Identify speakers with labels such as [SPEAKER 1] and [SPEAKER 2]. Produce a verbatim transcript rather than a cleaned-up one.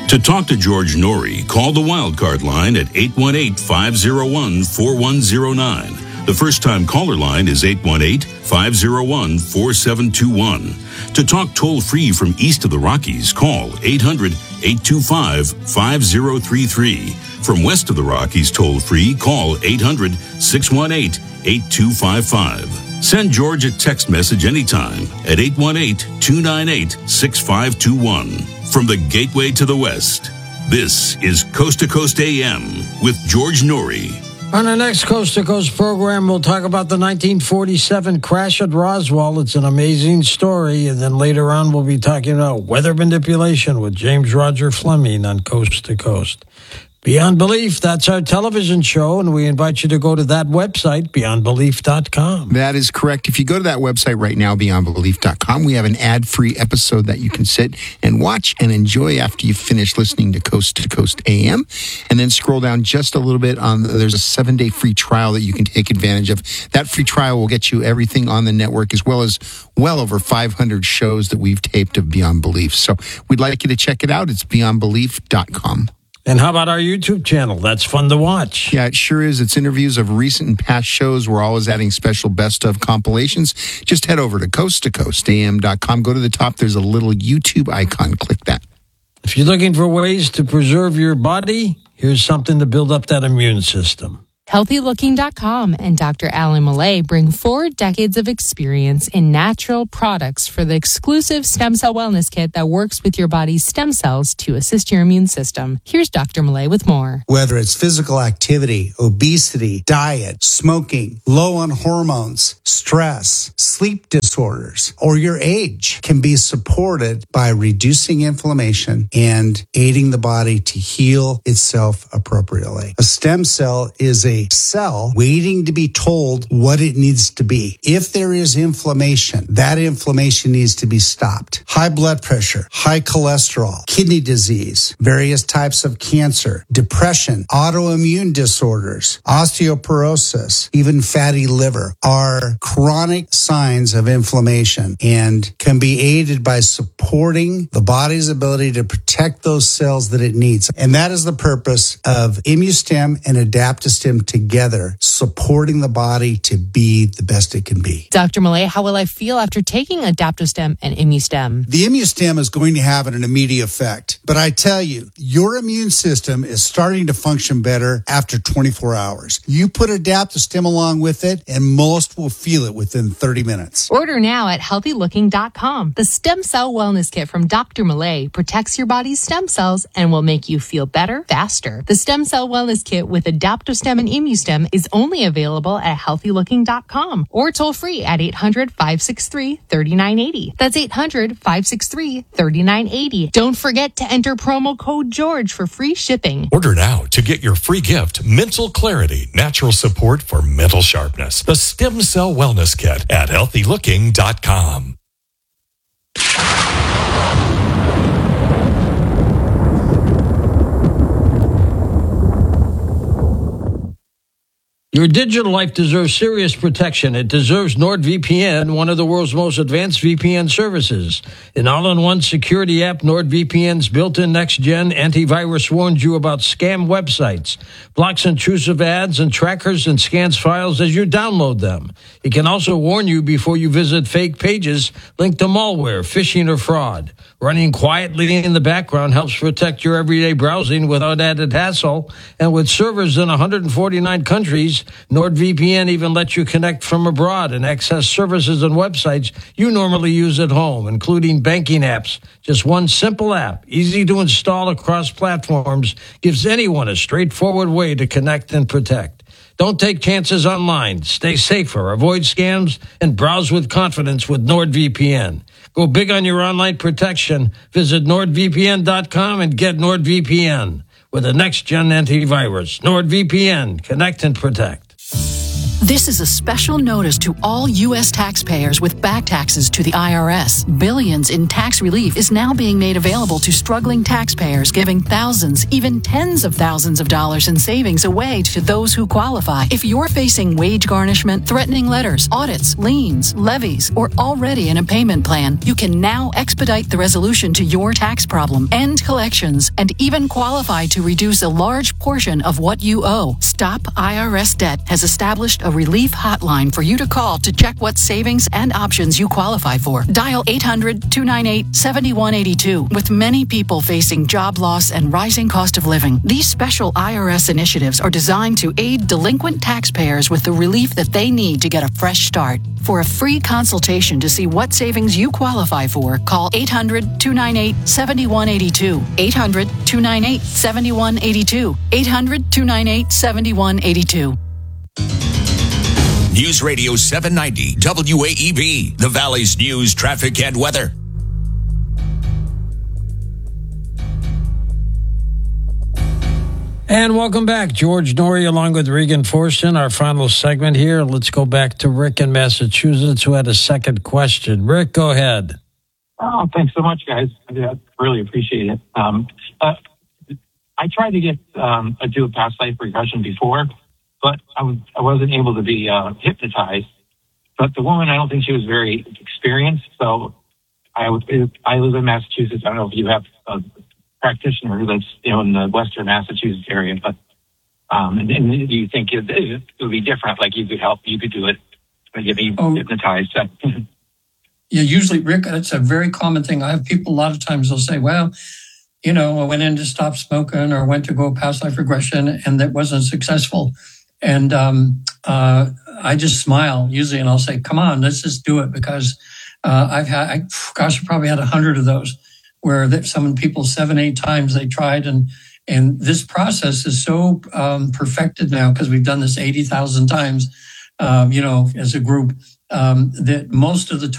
[SPEAKER 1] To talk to George Norrie, call the Wildcard line at eight one eight, five oh one, four one oh nine. The first-time caller line is eight one eight, five oh one, four seven two one. To talk toll-free from east of the Rockies, call eight hundred, eight two five, five oh three three. From west of the Rockies toll-free, call eight hundred, six one eight, eight two five five. Send George a text message anytime at eight one eight, two nine eight, six five two one. From the Gateway to the West, this is Coast to Coast A M with George Norrie.
[SPEAKER 2] On our next Coast to Coast program, we'll talk about the nineteen forty-seven crash at Roswell. It's an amazing story. And then later on, we'll be talking about weather manipulation with James Roger Fleming on Coast to Coast. Beyond Belief, that's our television show, and we invite you to go to that website, beyond belief dot com.
[SPEAKER 3] That is correct. If you go to that website right now, beyond belief dot com, we have an ad-free episode that you can sit and watch and enjoy after you finish listening to Coast to Coast A M. And then scroll down just a little bit. On there's a seven-day free trial that you can take advantage of. That free trial will get you everything on the network, as well as well over five hundred shows that we've taped of Beyond Belief. So we'd like you to check it out. It's beyond belief dot com.
[SPEAKER 2] And how about our YouTube channel? That's fun to watch.
[SPEAKER 3] Yeah, it sure is. It's interviews of recent and past shows. We're always adding special best of compilations. Just head over to coast to coast A M dot com. Go to the top. There's a little YouTube icon. Click that.
[SPEAKER 2] If you're looking for ways to preserve your body, here's something to build up that immune system.
[SPEAKER 4] healthy looking dot com and Doctor Alan Millay bring four decades of experience in natural products for the exclusive Stem Cell Wellness Kit that works with your body's stem cells to assist your immune system. Here's Doctor Millay with more.
[SPEAKER 5] Whether it's physical activity, obesity, diet, smoking, low on hormones, stress, sleep disorders, or your age can be supported by reducing inflammation and aiding the body to heal itself appropriately. A stem cell is a cell waiting to be told what it needs to be. If there is inflammation, that inflammation needs to be stopped. High blood pressure, high cholesterol, kidney disease, various types of cancer, depression, autoimmune disorders, osteoporosis, even fatty liver are chronic signs of inflammation and can be aided by supporting the body's ability to protect those cells that it needs. And that is the purpose of ImmuStem and AdaptoStem together, supporting the body to be the best it can be.
[SPEAKER 4] Doctor Millay, how will I feel after taking AdaptoStem and ImmuStem?
[SPEAKER 5] The ImmuStem is going to have an immediate effect. But I tell you, your immune system is starting to function better after twenty-four hours. You put AdaptoStem along with it, and most will feel it within thirty minutes.
[SPEAKER 4] Order now at healthy looking dot com. The Stem Cell Wellness Kit from Doctor Millay protects your body's stem cells and will make you feel better faster. The Stem Cell Wellness Kit with AdaptoStem and ImmuStem is only available at healthy looking dot com or toll free at eight hundred, five six three, three nine eight zero. That's eight hundred, five six three, three nine eight zero. Don't forget to enter promo code George for free shipping.
[SPEAKER 6] Order now to get your free gift, Mental Clarity, Natural Support for Mental Sharpness. The Stem Cell Wellness Kit at healthy looking dot com.
[SPEAKER 2] Your digital life deserves serious protection. It deserves NordVPN, one of the world's most advanced V P N services. An all-in-one security app, NordVPN's built-in next-gen antivirus warns you about scam websites, blocks intrusive ads and trackers, and scans files as you download them. It can also warn you before you visit fake pages linked to malware, phishing, or fraud. Running quietly in the background helps protect your everyday browsing without added hassle. And with servers in one hundred forty-nine countries, NordVPN even lets you connect from abroad and access services and websites you normally use at home, including banking apps. Just one simple app, easy to install across platforms, gives anyone a straightforward way to connect and protect. Don't take chances online. Stay safer, avoid scams, and browse with confidence with NordVPN. Go big on your online protection. Visit nord v p n dot com and get NordVPN with the next-gen antivirus. NordVPN. Connect and protect.
[SPEAKER 7] This is a special notice to all U S taxpayers with back taxes to the I R S. Billions in tax relief is now being made available to struggling taxpayers, giving thousands, even tens of thousands of dollars in savings away to those who qualify. If you're facing wage garnishment, threatening letters, audits, liens, levies, or already in a payment plan, you can now expedite the resolution to your tax problem, end collections, and even qualify to reduce a large portion of what you owe. Stop I R S Debt has established a relief hotline for you to call to check what savings and options you qualify for. Dial eight hundred, two nine eight, seven one eight two. With many people facing job loss and rising cost of living, these special I R S initiatives are designed to aid delinquent taxpayers with the relief that they need to get a fresh start. For a free consultation to see what savings you qualify for, call eight hundred, two nine eight, seven one eight two. eight hundred, two nine eight, seven one eight two. eight hundred, two nine eight, seven one eight two.
[SPEAKER 8] News Radio seven ninety W A E B, the Valley's news, traffic, and weather.
[SPEAKER 2] And welcome back. George Noory along with Regan Forston, our final segment here. Let's go back to Rick in Massachusetts, who had a second question. Rick, go ahead.
[SPEAKER 9] Oh, thanks so much, guys. I really appreciate it. Um, uh, I tried to get um, a do a past life regression before, but I, was, I wasn't able to be uh, hypnotized. But the woman, I don't think she was very experienced. So I, would, I live in Massachusetts. I don't know if you have a practitioner who lives, you know, in the Western Massachusetts area, but um, and, and do you think it, it would be different? Like you could help, you could do it, but you'd be oh. hypnotized.
[SPEAKER 10] Yeah, usually, Rick, it's a very common thing. I have people a lot of times they'll say, well, you know, I went in to stop smoking or went to go past life regression and that wasn't successful. And um, uh, I just smile usually and I'll say, come on, let's just do it, because uh, I've had, I, gosh, I probably had a hundred of those where that some people seven, eight times they tried. And, and this process is so um, perfected now because we've done this eighty thousand times, um, you know, as a group, um, that most of the